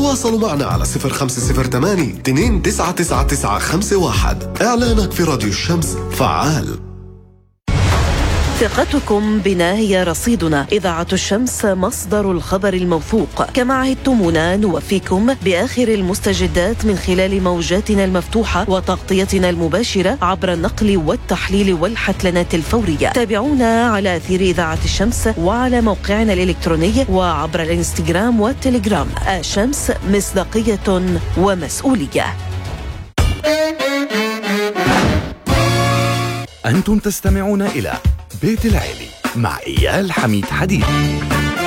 تواصلوا معنا على 0508 299951. إعلانك في راديو الشمس فعال. ثقتكم بنا هي رصيدنا. إذاعة الشمس مصدر الخبر الموثوق. كما عهدتمونا نوفيكم بآخر المستجدات من خلال موجاتنا المفتوحة وتغطيتنا المباشرة عبر النقل والتحليل والحتلنات الفورية. تابعونا على أثير إذاعة الشمس وعلى موقعنا الإلكتروني وعبر الإنستغرام والتليجرام. الشمس مصداقية ومسؤولية. أنتم تستمعون إلى بيت العيلي مع إيال حميد حديد.